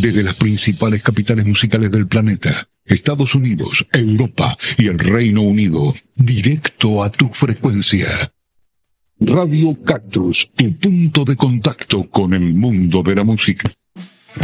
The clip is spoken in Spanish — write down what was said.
desde las principales capitales musicales del planeta, Estados Unidos, Europa y el Reino Unido, directo a tu frecuencia. Radio Cactus, tu punto de contacto con el mundo de la música.